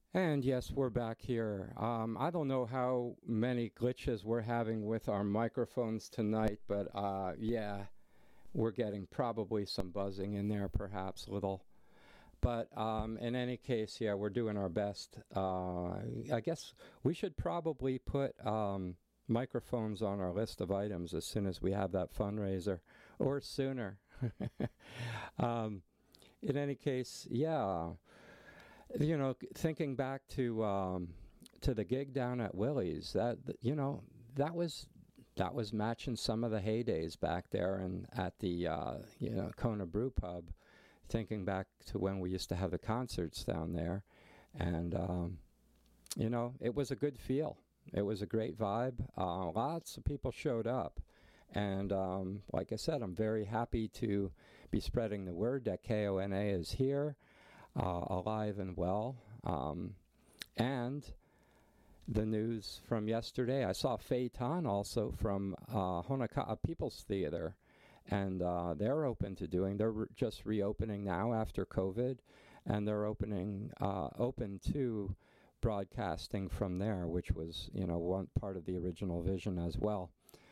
And yes, we're back here. I don't know how many glitches we're having with our microphones tonight, but yeah, we're getting probably some buzzing in there, perhaps little. But in any case, yeah, we're doing our best. I guess we should probably put microphones on our list of items as soon as we have that fundraiser, or sooner. um, in any case, yeah. Thinking back to the gig down at Willie's, that was matching some of the heydays back there and at the Kona Brew Pub. Thinking back to when we used to have the concerts down there, and it was a good feel. It was a great vibe. Lots of people showed up, and like I said, I'm very happy to be spreading the word that KONA is here. Alive and well. And the news from yesterday, I saw Phaeton also from Honaka'a People's Theater, and they're open to doing, just reopening now after COVID, and they're open to broadcasting from there, which was, one part of the original vision as well.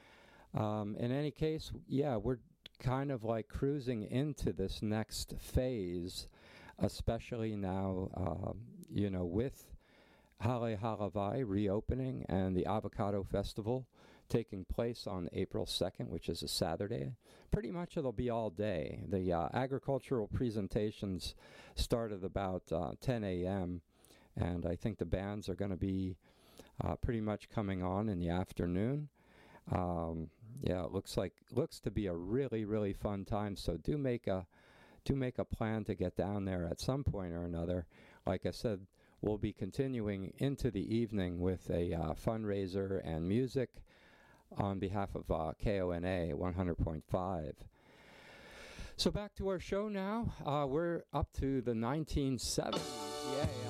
In any case, yeah, we're kind of like cruising into this next phase, especially now, with Hale Halavai reopening and the Avocado Festival taking place on April 2nd, which is a Saturday. Pretty much it'll be all day. The agricultural presentations start at about 10 a.m., and I think the bands are going to be pretty much coming on in the afternoon. Yeah, it looks to be a really, really fun time, so do make a plan to get down there at some point or another. Like I said, we'll be continuing into the evening with a fundraiser and music on behalf of KONA 100.5. So back to our show now. We're up to the 1970s. Yay.